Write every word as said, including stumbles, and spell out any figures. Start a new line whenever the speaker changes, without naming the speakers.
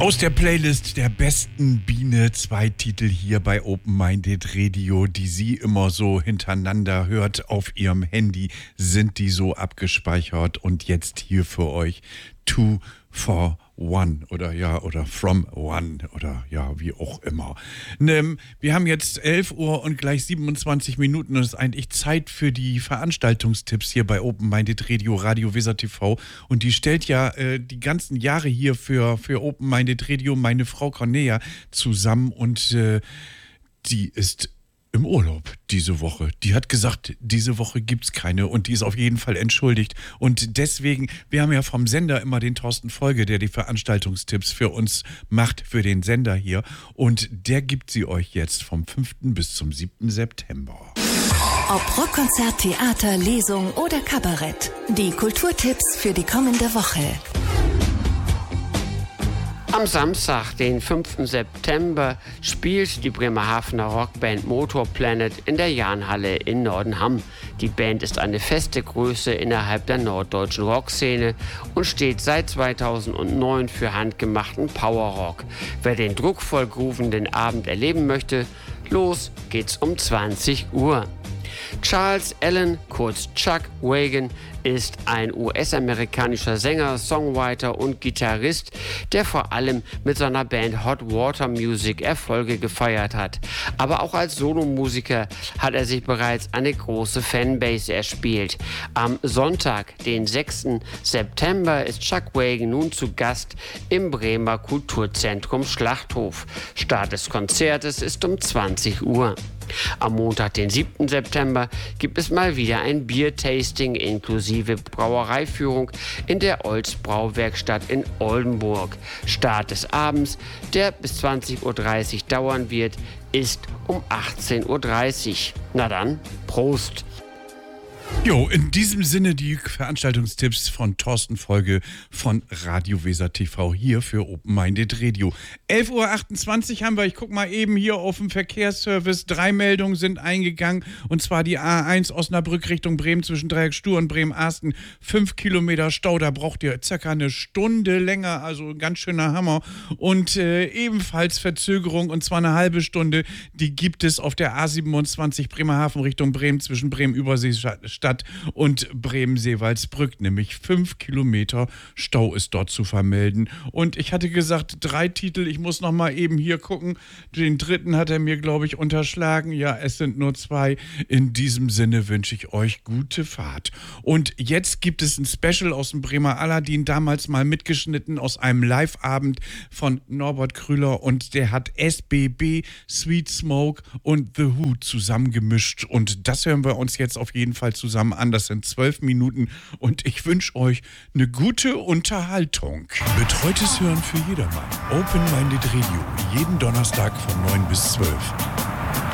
Aus der Playlist der besten Biene zwei Titel hier bei Open Minded Radio, die sie immer so hintereinander hört auf ihrem Handy, sind die so abgespeichert und jetzt hier für euch Two for One oder ja, oder From One oder ja, wie auch immer. Ne, wir haben jetzt elf Uhr und gleich siebenundzwanzig Minuten und es ist eigentlich Zeit für die Veranstaltungstipps hier bei Open Minded Radio, Radio Weser T V, und die stellt ja äh, die ganzen Jahre hier für, für Open Minded Radio meine Frau Cornelia zusammen und äh, die ist im Urlaub diese Woche. Die hat gesagt, diese Woche gibt's keine und die ist auf jeden Fall entschuldigt. Und deswegen, wir haben ja vom Sender immer den Thorsten Folge, der die Veranstaltungstipps für uns macht, für den Sender hier. Und der gibt sie euch jetzt vom fünften bis zum siebten September.
Ob Rockkonzert, Theater, Lesung oder Kabarett. Die Kulturtipps für die kommende Woche.
Am Samstag, den fünften September, spielt die Bremerhavener Rockband Motorplanet in der Jahnhalle in Nordenham. Die Band ist eine feste Größe innerhalb der norddeutschen Rockszene und steht seit zweitausendneun für handgemachten Powerrock. Wer den druckvoll groovenden Abend erleben möchte, los geht's um zwanzig Uhr. Charles Allen, kurz Chuck Wagon, ist ein U S-amerikanischer Sänger, Songwriter und Gitarrist, der vor allem mit seiner Band Hot Water Music Erfolge gefeiert hat. Aber auch als Solomusiker hat er sich bereits eine große Fanbase erspielt. Am Sonntag, den sechsten September, ist Chuck Wagon nun zu Gast im Bremer Kulturzentrum Schlachthof. Start des Konzertes ist um zwanzig Uhr. Am Montag, den siebten September, gibt es mal wieder ein Biertasting inklusive Brauereiführung in der Olds Brauwerkstatt in Oldenburg. Start des Abends, der bis zwanzig Uhr dreißig dauern wird, ist um achtzehn Uhr dreißig. Na dann, Prost!
Jo, in diesem Sinne die Veranstaltungstipps von Thorsten Folge von Radio Weser T V hier für Open Minded Radio. elf Uhr achtundzwanzig haben wir, ich guck mal eben hier auf dem Verkehrsservice, drei Meldungen sind eingegangen, und zwar die A eins Osnabrück Richtung Bremen zwischen Dreieck Stur und Bremen-Arsten, fünf Kilometer Stau, da braucht ihr circa eine Stunde länger, also ein ganz schöner Hammer, und äh, ebenfalls Verzögerung, und zwar eine halbe Stunde, die gibt es auf der A siebenundzwanzig Bremerhaven Richtung Bremen zwischen Bremen-Überseestadt und Bremen-Seewaldsbrück, nämlich fünf Kilometer Stau ist dort zu vermelden. Und ich hatte gesagt, drei Titel, ich muss noch mal eben hier gucken. Den dritten hat er mir, glaube ich, unterschlagen. Ja, es sind nur zwei. In diesem Sinne wünsche ich euch gute Fahrt. Und jetzt gibt es ein Special aus dem Bremer Aladdin, damals mal mitgeschnitten aus einem Live-Abend von Norbert Krüller, und der hat S B B, Sweet Smoke und The Who zusammengemischt, und das hören wir uns jetzt auf jeden Fall zusammen an. Das sind zwölf Minuten und ich wünsche euch eine gute Unterhaltung. Betreutes Hören für jedermann. Open Minded Radio, jeden Donnerstag von neun bis zwölf.